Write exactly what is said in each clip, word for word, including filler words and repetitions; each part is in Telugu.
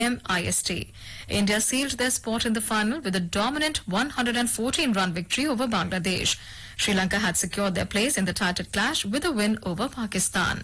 M I S T. India sealed their spot in the final with a dominant one hundred fourteen run victory over Bangladesh. Sri Lanka had secured their place in the title clash with a win over Pakistan.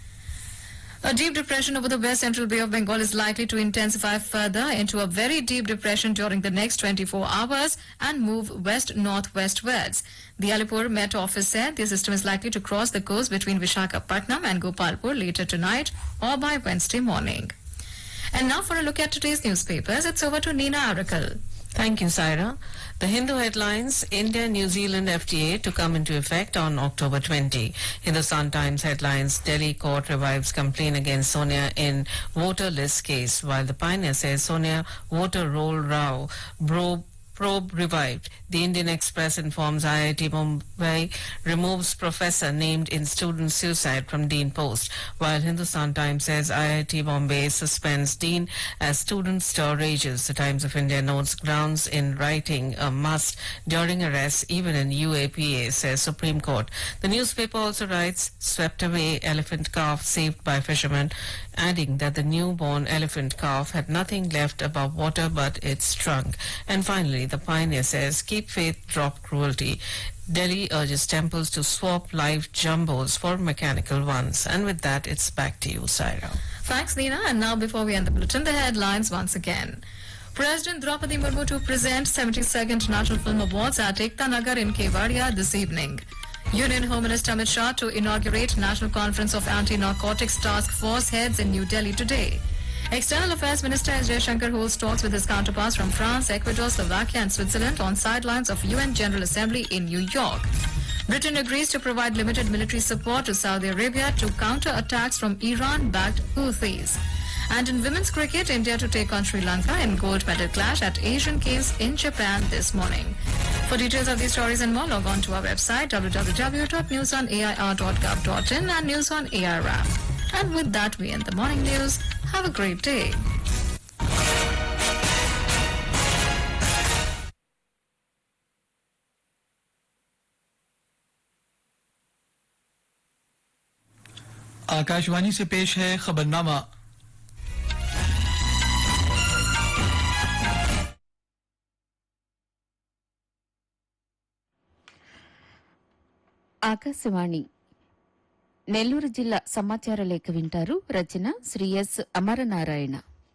A deep depression over the west central Bay of Bengal is likely to intensify further into a very deep depression during the next twenty-four hours and move west-northwestwards. The Alipur Met Office said the system is likely to cross the coast between Visakhapatnam and Gopalpur later tonight or by Wednesday morning. And now for a look at today's newspapers, it's over to Nina Arakel. Thank you, Saira. The Hindu headlines, India-New Zealand F T A to come into effect on October twentieth. Hindustan Times headlines, Delhi court revives complaint against Sonia in voter list case, while the Pioneer says Sonia voter roll row, bro, probe revived. The Indian Express informs I I T Mumbai removes professor named in student suicide from Dean post, while Hindustan Times says I I T Bombay suspends Dean as student stir rages. The Times of India notes grounds in writing a must during arrest even in U A P A, says Supreme Court. The newspaper also writes, swept away elephant calf saved by fishermen, adding that the newborn elephant calf had nothing left above water but its trunk. And finally, the Pioneer says, keep faith, drop cruelty. Delhi urges temples to swap live jumbos for mechanical ones. And with that, it's back to you, Saira. Thanks, Nina. And now, before we end the bulletin, the headlines once again. President Draupadi Murmu to present seventy-second National Film Awards at Ekta Nagar in Kevadia this evening. Union Home Minister Amit Shah to inaugurate National Conference of Anti-Narcotics Task Force heads in New Delhi today. External Affairs Minister S. Jaishankar holds talks with his counterparts from France, Ecuador, Slovakia and Switzerland on sidelines of U N General Assembly in New York. Britain agrees to provide limited military support to Saudi Arabia to counter attacks from Iran-backed Houthis. And in women's cricket, India to take on Sri Lanka in gold medal clash at Asian Games in Japan this morning. For details of these stories and more, log on to our website w w w dot news on a i r dot gov dot in and News on A I R app. And with that, we end the morning news. Have a great day. Akashvani से पेश है खबरनामा। ఆకాశవాణి నెల్లూరు జిల్లా సమాచార లేఖ వింటారు. రచన శ్రీ ఎస్ అమరనారాయణ.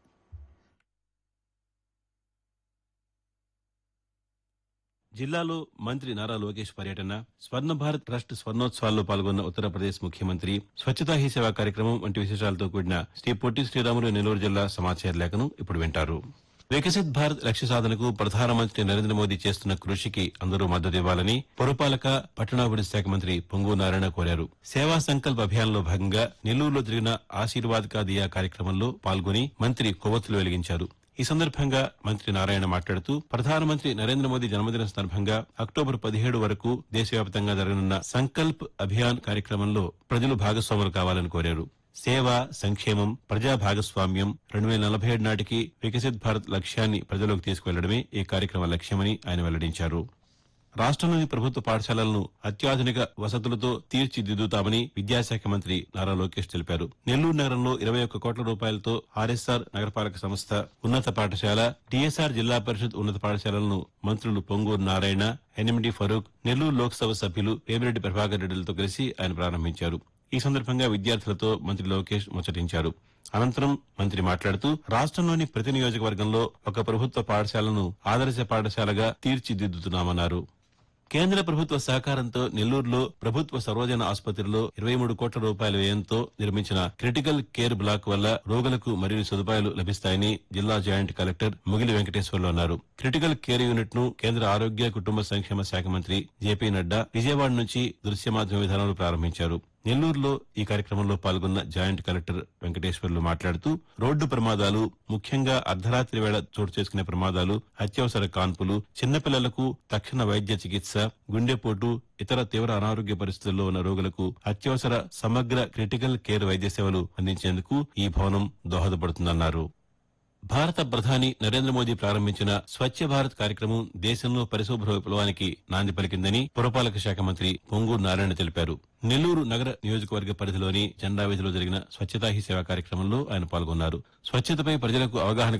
జిల్లాలో మంత్రి నారా లోకేష్ పర్యటన, స్వర్ణ భారత్ ట్రస్ట్ స్వర్ణోత్సవాల్లో పాల్గొన్న ఉత్తరప్రదేశ్ ముఖ్యమంత్రి, స్వచ్ఛతా హీ సేవ కార్యక్రమం వంటి విశేషాలతో కూడిన శ్రీ పొట్టి శ్రీరాములు నెల్లూరు జిల్లా సమాచార లేఖను ఇప్పుడు వింటారు. వికసిత్ భారత్ లక్ష్య సాధనకు ప్రధానమంత్రి నరేంద్ర మోదీ చేస్తున్న కృషికి అందరూ మద్దతివ్వాలని పురపాలక పట్టణాభివృద్ధి శాఖ మంత్రి పొంగు నారాయణ కోరారు. సేవా సంకల్ప్ అభియాన్లో భాగంగా నెల్లూరులో జరిగిన ఆశీర్వాద్ కా దియా కార్యక్రమంలో పాల్గొని మంత్రి కొవ్వొత్తులు వెలిగించారు. ఈ సందర్భంగా మంత్రి నారాయణ మాట్లాడుతూ, ప్రధానమంత్రి నరేంద్ర మోదీ జన్మదిన సందర్భంగా అక్టోబర్ పదిహేడు వరకు దేశవ్యాప్తంగా జరగనున్న సంకల్ప్ అభియాన్ కార్యక్రమంలో ప్రజలు భాగస్వాములు కావాలని కోరారు. సేవ, సంక్షేమం, ప్రజా భాగస్వామ్యం రెండు వేల నలభై ఏడు నాటికి వికసిత్ భారత్ లక్ష్యాన్ని ప్రజలోకి తీసుకువెళ్లడమే ఈ కార్యక్రమ లక్ష్యమని ఆయన వెల్లడించారు. రాష్ట్రంలోని ప్రభుత్వ పాఠశాలలను అత్యాధునిక వసతులతో తీర్చిదిద్దుతామని విద్యాశాఖ మంత్రి నారా లోకేష్ తెలిపారు. నెల్లూరు నగరంలో ఇరవై ఒక్క కోట్ల రూపాయలతో ఆర్ఎస్ఆర్ నగరపాలక సంస్థ ఉన్నత పాఠశాల, టీఎస్ఆర్ జిల్లా పరిషత్ ఉన్నత పాఠశాలలను మంత్రులు పొంగూరు నారాయణ, ఎన్ఎండి ఫరూక్, నెల్లూరు లోక్సభ సభ్యులు వేమిరెడ్డి ప్రభాకర్ రెడ్డిలతో కలిసి ఆయన ప్రారంభించారు. ఈ సందర్భంగా విద్యార్థులతో మంత్రి లోకేష్ ముచ్చటించారు. అనంతరం మంత్రి మాట్లాడుతూ, రాష్ట్రంలోని ప్రతి నియోజకవర్గంలో ఒక ప్రభుత్వ పాఠశాలను ఆదర్శ పాఠశాలగా తీర్చిదిద్దుతున్నామన్నారు. కేంద్ర ప్రభుత్వ సహకారంతో నెల్లూరులో ప్రభుత్వ సర్వజన ఆసుపత్రిలో ఇరవై మూడు కోట్ల రూపాయల వ్యయంతో నిర్మించిన క్రిటికల్ కేర్ బ్లాక్ వల్ల రోగులకు మరిన్ని సదుపాయాలు లభిస్తాయని జిల్లా జాయింట్ కలెక్టర్ ముగిలి వెంకటేశ్వర్లు అన్నారు. క్రిటికల్ కేర్ యూనిట్ ను కేంద్ర ఆరోగ్య కుటుంబ సంక్షేమ శాఖ మంత్రి జేపీ నడ్డా విజయవాడ నుంచి దృశ్య మాధ్యమ విధానంలో ప్రారంభించారు. నెల్లూరులో ఈ కార్యక్రమంలో పాల్గొన్న జాయింట్ కలెక్టర్ వెంకటేశ్వర్లు మాట్లాడుతూ, రోడ్డు ప్రమాదాలు, ముఖ్యంగా అర్ధరాత్రి వేళ చోటు చేసుకునే ప్రమాదాలు, అత్యవసర కాన్పులు, చిన్నపిల్లలకు తక్షణ వైద్య చికిత్స, గుండెపోటు, ఇతర తీవ్ర అనారోగ్య పరిస్థితుల్లో ఉన్న రోగులకు అత్యవసర సమగ్ర క్రిటికల్ కేర్ వైద్య సేవలు అందించేందుకు ఈ భవనం దోహదపడుతుందన్నారు. భారత ప్రధాని నరేంద్ర మోదీ ప్రారంభించిన స్వచ్ఛ భారత్ కార్యక్రమం దేశంలో పరిశుభ్ర విప్లవానికి నాంది పలికిందని పురపాలక శాఖ మంత్రి పొంగూరు నారాయణ తెలిపారు. నెల్లూరు నగర నియోజకవర్గ పరిధిలోని జెండా వీధిలో జరిగిన స్వచ్ఛతా హీ సేవ కార్యక్రమంలో ఆయన పాల్గొన్నారు. స్వచ్ఛతపై ప్రజలకు అవగాహన